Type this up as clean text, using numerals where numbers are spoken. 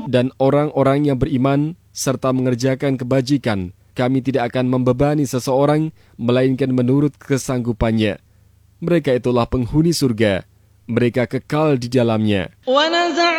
dan orang-orang yang beriman serta mengerjakan kebajikan, kami tidak akan membebani seseorang, melainkan menurut kesanggupannya. Mereka itulah penghuni surga. Mereka kekal di dalamnya.